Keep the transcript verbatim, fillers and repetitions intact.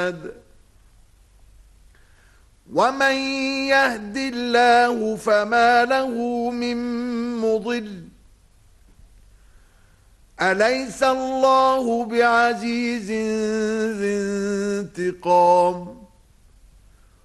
ومن يهد الله فما له من مضل أليس الله بعزيز ذي انتقام